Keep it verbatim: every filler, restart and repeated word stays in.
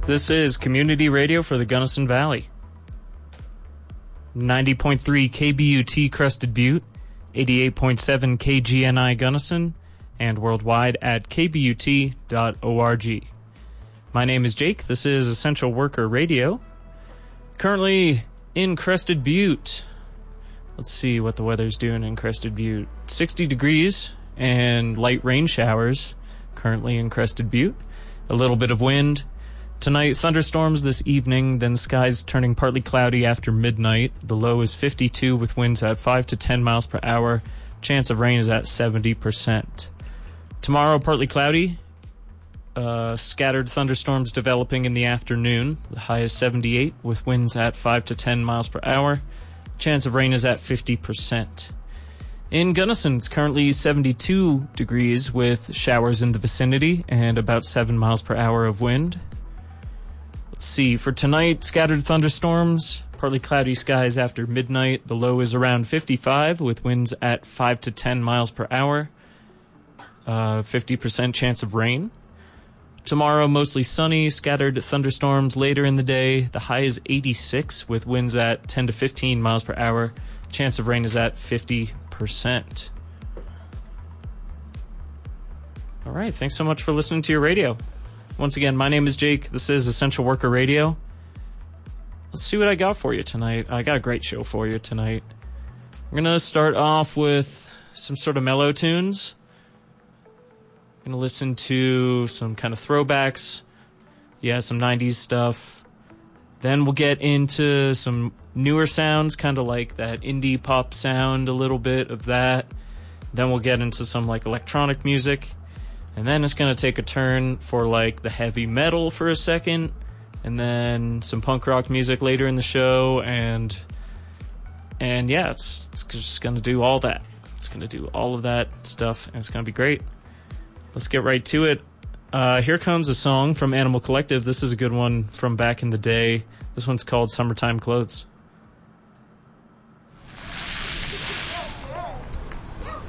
This is community radio for the Gunnison Valley. ninety point three K B U T Crested Butte, eighty-eight point seven K G N I Gunnison, and worldwide at k b u t dot org. My name is Jake. This is Essential Worker Radio. Currently in Crested Butte. Let's see what the weather's doing in Crested Butte. sixty degrees and light rain showers currently in Crested Butte. A little bit of wind. Tonight, thunderstorms this evening, then skies turning partly cloudy after midnight. The low is fifty-two with winds at five to ten miles per hour. Chance of rain is at seventy percent. Tomorrow, partly cloudy. Uh, scattered thunderstorms developing in the afternoon. The high is seventy-eight with winds at five to ten miles per hour. Chance of rain is at fifty percent. In Gunnison, it's currently seventy-two degrees with showers in the vicinity and about seven miles per hour of wind. Let's see, for tonight, scattered thunderstorms, partly cloudy skies after midnight. The low is around fifty-five with winds at five to ten miles per hour. Uh, fifty percent chance of rain. Tomorrow, mostly sunny, scattered thunderstorms later in the day. The high is eighty-six with winds at ten to fifteen miles per hour. Chance of rain is at fifty percent. All right, thanks so much for listening to your radio. Once again, my name is Jake. This is Essential Worker Radio. Let's see what I got for you tonight. I got a great show for you tonight. We're going to start off with some sort of mellow tunes. Going to listen to some kind of throwbacks. Yeah, some nineties stuff. Then we'll get into some newer sounds, kind of like that indie pop sound, a little bit of that. Then we'll get into some like electronic music. And then it's going to take a turn for like the heavy metal for a second. And then some punk rock music later in the show. And and yeah, it's, it's just going to do all that. It's going to do all of that stuff. And it's going to be great. Let's get right to it. Uh, here comes a song from Animal Collective. This is a good one from back in the day. This one's called Summertime Clothes.